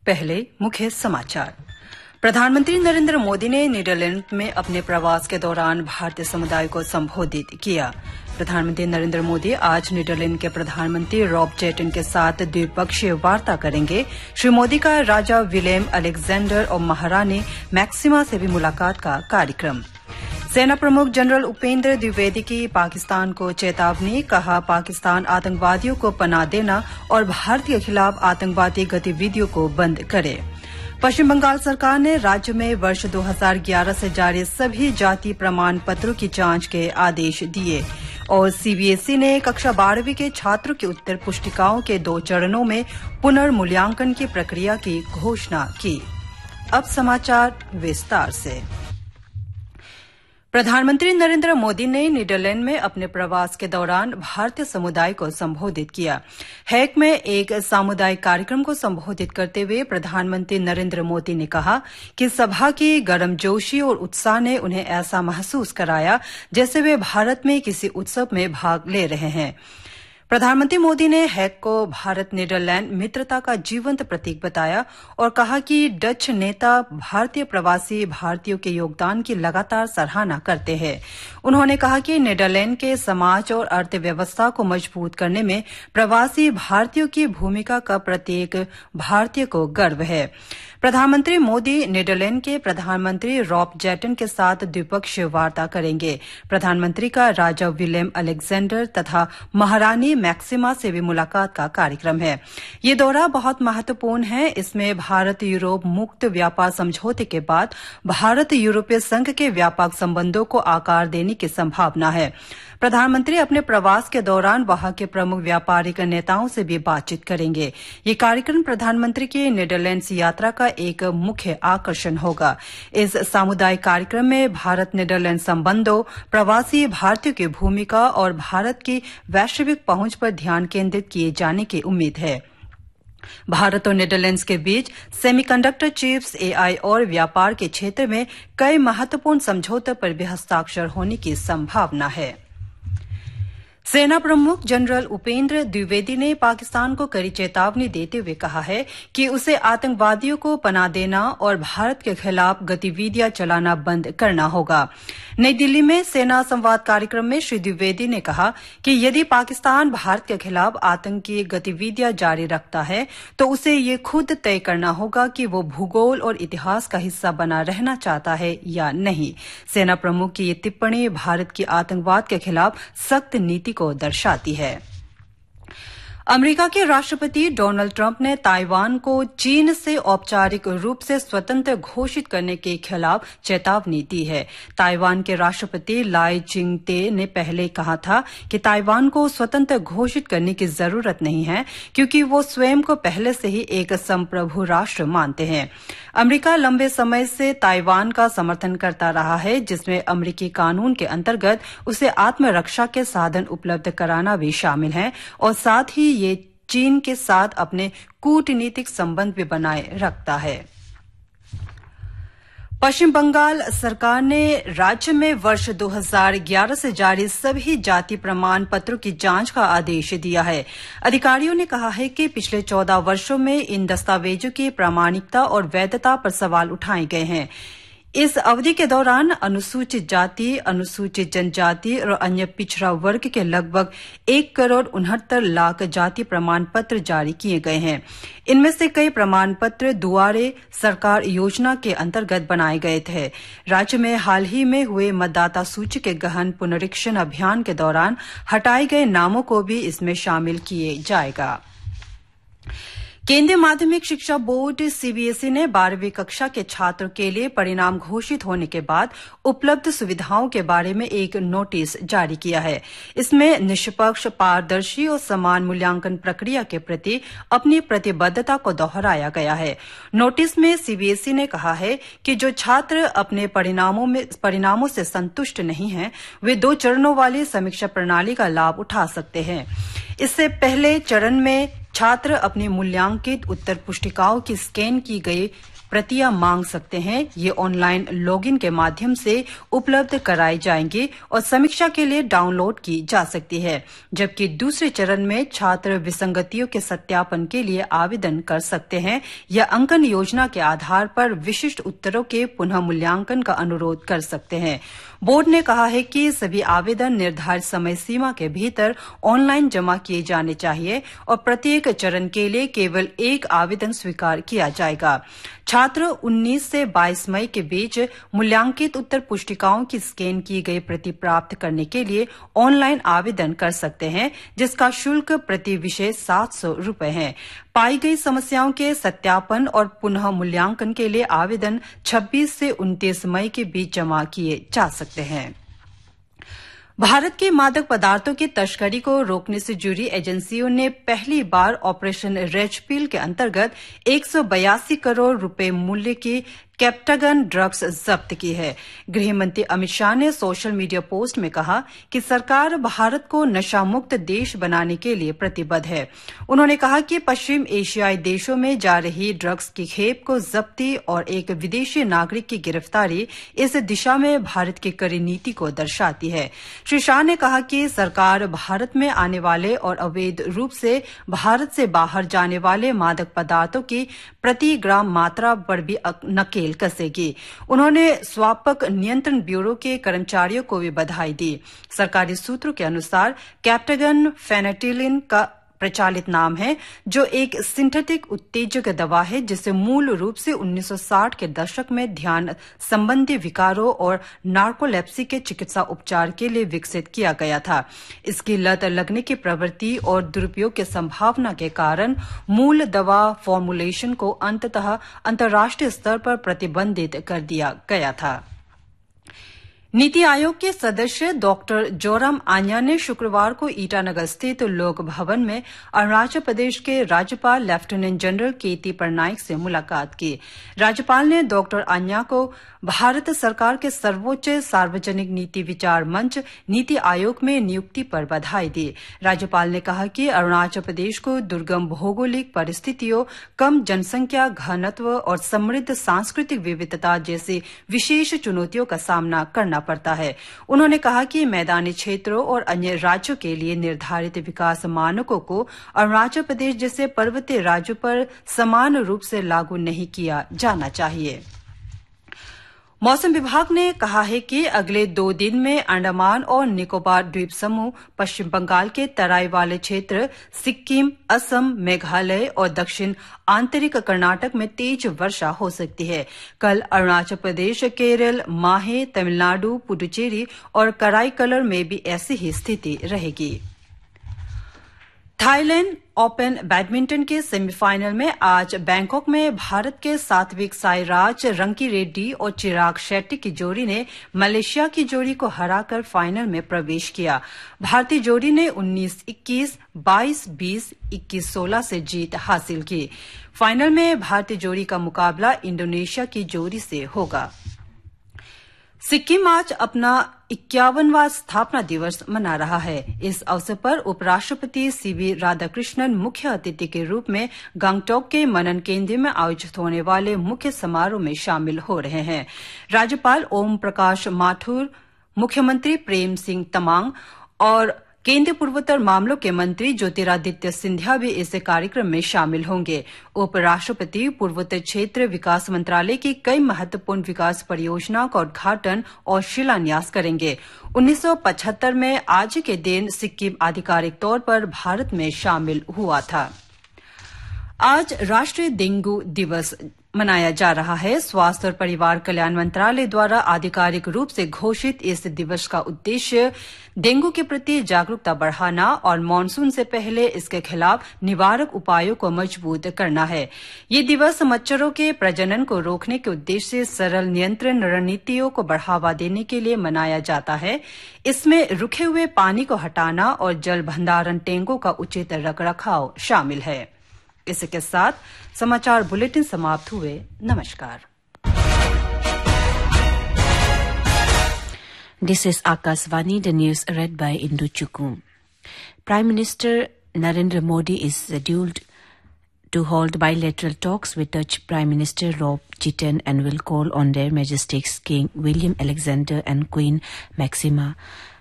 पहले मुख्य समाचार। प्रधानमंत्री नरेंद्र मोदी ने नीदरलैंड में अपने प्रवास के दौरान भारतीय समुदाय को संबोधित किया। प्रधानमंत्री नरेंद्र मोदी आज नीदरलैंड के प्रधानमंत्री रॉब जेटन के साथ द्विपक्षीय वार्ता करेंगे। श्री मोदी का राजा विलेम अलेक्जेंडर और महारानी मैक्सिमा से भी मुलाकात का कार्यक्रम। सेना प्रमुख जनरल उपेंद्र द्विवेदी की पाकिस्तान को चेतावनी, कहा पाकिस्तान आतंकवादियों को पनाह देना और भारत के खिलाफ आतंकवादी गतिविधियों को बंद करे। पश्चिम बंगाल सरकार ने राज्य में वर्ष 2011 से जारी सभी जाति प्रमाण पत्रों की जांच के आदेश दिए और सीबीएसई ने कक्षा 12वीं के छात्रों की उत्तर पुस्तिकाओं के 2 चरणों में पुनर्मूल्यांकन की प्रक्रिया की घोषणा की। अब समाचार विस्तार से। प्रधानमंत्री नरेंद्र मोदी ने नीदरलैंड में अपने प्रवास के दौरान भारतीय समुदाय को संबोधित किया। हेग में एक सामुदायिक कार्यक्रम को संबोधित करते हुए प्रधानमंत्री नरेंद्र मोदी ने कहा कि सभा की गर्मजोशी और उत्साह ने उन्हें ऐसा महसूस कराया जैसे वे भारत में किसी उत्सव में भाग ले रहे हैं। प्रधानमंत्री मोदी ने हेग को भारत नीदरलैंड मित्रता का जीवंत प्रतीक बताया और कहा कि डच नेता भारतीय प्रवासी भारतीयों के योगदान की लगातार सराहना करते हैं। उन्होंने कहा कि नीदरलैंड के समाज और अर्थव्यवस्था को मजबूत करने में प्रवासी भारतीयों की भूमिका का प्रत्येक भारतीय को गर्व है। प्रधानमंत्री मोदी नीदरलैंड के प्रधानमंत्री रॉब जेटन के साथ द्विपक्षीय वार्ता करेंगे। प्रधानमंत्री का राजा विलेम अलेक्जेंडर तथा महारानी मैक्सिमा से भी मुलाकात का कार्यक्रम है। ये दौरा बहुत महत्वपूर्ण है। इसमें भारत यूरोप मुक्त व्यापार समझौते के बाद भारत यूरोपीय संघ के व्यापक संबंधों को आकार देने की संभावना है। प्रधानमंत्री अपने प्रवास के दौरान वहां के प्रमुख व्यापारिक नेताओं से भी बातचीत करेंगे। ये कार्यक्रम प्रधानमंत्री की नीदरलैंड्स यात्रा का एक मुख्य आकर्षण होगा। इस सामुदायिक कार्यक्रम में भारत नीदरलैंड संबंधों, प्रवासी भारतीयों की भूमिका और भारत की वैश्विक पहुंच पर ध्यान केंद्रित किए जाने की उम्मीद है। भारत और नीदरलैंड्स के बीच सेमीकंडक्टर चिप्स, एआई और व्यापार के क्षेत्र में कई महत्वपूर्ण समझौतों पर भी हस्ताक्षर होने की संभावना है। सेना प्रमुख जनरल उपेंद्र द्विवेदी ने पाकिस्तान को कड़ी चेतावनी देते हुए कहा है कि उसे आतंकवादियों को पनाह देना और भारत के खिलाफ गतिविधियां चलाना बंद करना होगा। नई दिल्ली में सेना संवाद कार्यक्रम में श्री द्विवेदी ने कहा कि यदि पाकिस्तान भारत के खिलाफ आतंकी गतिविधियां जारी रखता है तो उसे ये खुद तय करना होगा कि वो भूगोल और इतिहास का हिस्सा बना रहना चाहता है या नहीं। सेना प्रमुख की ये टिप्पणी भारत की आतंकवाद के खिलाफ सख्त नीति को दर्शाती है। अमेरिका के राष्ट्रपति डोनाल्ड ट्रंप ने ताइवान को चीन से औपचारिक रूप से स्वतंत्र घोषित करने के खिलाफ चेतावनी दी है। ताइवान के राष्ट्रपति लाई चिंग-ते ने पहले कहा था कि ताइवान को स्वतंत्र घोषित करने की जरूरत नहीं है क्योंकि वो स्वयं को पहले से ही एक संप्रभु राष्ट्र मानते हैं। अमेरिका लंबे समय से ताइवान का समर्थन करता रहा है, जिसमें अमेरिकी कानून के अंतर्गत उसे आत्मरक्षा के साधन उपलब्ध कराना भी शामिल है और साथ ही ये चीन के साथ अपने कूटनीतिक संबंध भी बनाए रखता है। पश्चिम बंगाल सरकार ने राज्य में वर्ष 2011 से जारी सभी जाति प्रमाण पत्रों की जांच का आदेश दिया है। अधिकारियों ने कहा है कि पिछले 14 वर्षों में इन दस्तावेजों की प्रामाणिकता और वैधता पर सवाल उठाए गए हैं। इस अवधि के दौरान अनुसूचित जाति, अनुसूचित जनजाति और अन्य पिछड़ा वर्ग के लगभग 1,69,00,000 जाति प्रमाण पत्र जारी किए गए हैं। इनमें से कई प्रमाण पत्र दुआरे सरकार योजना के अंतर्गत बनाए गए थे। राज्य में हाल ही में हुए मतदाता सूची के गहन पुनरीक्षण अभियान के दौरान हटाए गए नामों को भी इसमें शामिल किए जाएगा। केंद्रीय माध्यमिक शिक्षा बोर्ड सीबीएसई ने 12वीं कक्षा के छात्रों के लिए परिणाम घोषित होने के बाद उपलब्ध सुविधाओं के बारे में एक नोटिस जारी किया है। इसमें निष्पक्ष, पारदर्शी और समान मूल्यांकन प्रक्रिया के प्रति अपनी प्रतिबद्धता को दोहराया गया है। नोटिस में सीबीएसई ने कहा है कि जो छात्र अपने परिणामों से संतुष्ट नहीं हैं, वे 2 चरणों वाली समीक्षा प्रणाली का लाभ उठा सकते हैं। इससे पहले चरण में छात्र अपनी मूल्यांकित उत्तर पुस्तिकाओं की स्कैन की गई प्रतियां मांग सकते हैं, ये ऑनलाइन लॉगिन के माध्यम से उपलब्ध कराई जाएंगी और समीक्षा के लिए डाउनलोड की जा सकती है, जबकि दूसरे चरण में छात्र विसंगतियों के सत्यापन के लिए आवेदन कर सकते हैं या अंकन योजना के आधार पर विशिष्ट उत्तरों के पुनः मूल्यांकन का अनुरोध कर सकते हैं। बोर्ड ने कहा है कि सभी आवेदन निर्धारित समय सीमा के भीतर ऑनलाइन जमा किए जाने चाहिए और प्रत्येक चरण के लिए केवल एक आवेदन स्वीकार किया जाएगा। छात्र 19 से 22 मई के बीच मूल्यांकित उत्तर पुस्तिकाओं की स्कैन की गई प्रति प्राप्त करने के लिए ऑनलाइन आवेदन कर सकते हैं, जिसका शुल्क प्रति विषय 700 रुपये है। पाई गई समस्याओं के सत्यापन और पुनः मूल्यांकन के लिए आवेदन 26 से 29 मई के बीच जमा किए जा सकते हैं। भारत के मादक पदार्थों की तस्करी को रोकने से जुड़ी एजेंसियों ने पहली बार ऑपरेशन रेड पिल के अंतर्गत 182 करोड़ रुपए मूल्य की कैप्टागन ड्रग्स जब्त की है। गृह मंत्री अमित शाह ने सोशल मीडिया पोस्ट में कहा कि सरकार भारत को नशा मुक्त देश बनाने के लिए प्रतिबद्ध है। उन्होंने कहा कि पश्चिम एशियाई देशों में जा रही ड्रग्स की खेप को जब्ती और एक विदेशी नागरिक की गिरफ्तारी इस दिशा में भारत की कड़ी नीति को दर्शाती है। श्री शाह ने कहा कि सरकार भारत में आने वाले और अवैध रूप से भारत से बाहर जाने वाले मादक पदार्थों की प्रति ग्राम मात्रा पर भी नकेल कसेगी। उन्होंने स्वापक नियंत्रण ब्यूरो के कर्मचारियों को भी बधाई दी। सरकारी सूत्रों के अनुसार कैप्टागन फेनाटिलिन का प्रचलित नाम है, जो एक सिंथेटिक उत्तेजक दवा है जिसे मूल रूप से 1960 के दशक में ध्यान संबंधी विकारों और नार्कोलेप्सी के चिकित्सा उपचार के लिए विकसित किया गया था। इसकी लत लगने की प्रवृत्ति और दुरुपयोग की संभावना के कारण मूल दवा फॉर्मुलेशन को अंततः अंतर्राष्ट्रीय स्तर पर प्रतिबंधित कर दिया गया था। नीति आयोग के सदस्य डॉक्टर जोराम आन्या ने शुक्रवार को ईटानगर स्थित लोक भवन में अरुणाचल प्रदेश के राज्यपाल लेफ्टिनेंट जनरल केटी पटनायक से मुलाकात की। राज्यपाल ने डॉक्टर आन्या को भारत सरकार के सर्वोच्च सार्वजनिक नीति विचार मंच नीति आयोग में नियुक्ति पर बधाई दी। राज्यपाल ने कहा कि अरुणाचल प्रदेश को दुर्गम भौगोलिक परिस्थितियों, कम जनसंख्या घनत्व और समृद्ध सांस्कृतिक विविधता जैसी विशेष चुनौतियों का सामना करना पड़ता है। उन्होंने कहा कि मैदानी क्षेत्रों और अन्य राज्यों के लिए निर्धारित विकास मानकों को अरुणाचल प्रदेश जैसे पर्वतीय राज्यों पर समान रूप से लागू नहीं किया जाना चाहिए। मौसम विभाग ने कहा है कि अगले 2 दिन में अंडमान और निकोबार द्वीप समूह, पश्चिम बंगाल के तराई वाले क्षेत्र, सिक्किम, असम, मेघालय और दक्षिण आंतरिक कर्नाटक में तेज वर्षा हो सकती है। कल अरुणाचल प्रदेश, केरल, माहे, तमिलनाडु, पुडुचेरी और कराईकलर में भी ऐसी ही स्थिति रहेगी। थाईलैंड ओपन बैडमिंटन के सेमीफाइनल में आज बैंकॉक में भारत के सात्विक साईराज रंकीरेड्डी और चिराग शेट्टी की जोड़ी ने मलेशिया की जोड़ी को हराकर फाइनल में प्रवेश किया। भारतीय जोड़ी ने 19-21, 22-20, 21-16 से जीत हासिल की। फाइनल में भारतीय जोड़ी का मुकाबला इंडोनेशिया की जोड़ी से होगा। सिक्किम आज अपना 51वां स्थापना दिवस मना रहा है। इस अवसर पर उपराष्ट्रपति सीवी राधाकृष्णन मुख्य अतिथि के रूप में गंगटोक के मनन केंद्र में आयोजित होने वाले मुख्य समारोह में शामिल हो रहे हैं। राज्यपाल ओम प्रकाश माथुर, मुख्यमंत्री प्रेम सिंह तमांग और केंद्रीय पूर्वोत्तर मामलों के मंत्री ज्योतिरादित्य सिंधिया भी इस कार्यक्रम में शामिल होंगे। उपराष्ट्रपति पूर्वोत्तर क्षेत्र विकास मंत्रालय की कई महत्वपूर्ण विकास परियोजनाओं का उद्घाटन और शिलान्यास करेंगे। 1975 में आज के दिन सिक्किम आधिकारिक तौर पर भारत में शामिल हुआ था। आज राष्ट्रीय डेंगू दिवस मनाया जा रहा है। स्वास्थ्य और परिवार कल्याण मंत्रालय द्वारा आधिकारिक रूप से घोषित इस दिवस का उद्देश्य डेंगू के प्रति जागरूकता बढ़ाना और मानसून से पहले इसके खिलाफ निवारक उपायों को मजबूत करना है। ये दिवस मच्छरों के प्रजनन को रोकने के उद्देश्य से सरल नियंत्रण रणनीतियों को बढ़ावा देने के लिए मनाया जाता है। इसमें रुके हुए पानी को हटाना और जल भंडारण टैंकों का उचित रखरखाव शामिल है। इसी के साथ समाचार बुलेटिन समाप्त हुए। नमस्कार। This is Akashvani, the news read by Indu Chukwu. Prime Minister Narendra Modi is scheduled to hold bilateral talks with Dutch Prime Minister Rob Jetten and will call on Their Majesties King William Alexander and Queen Maxima.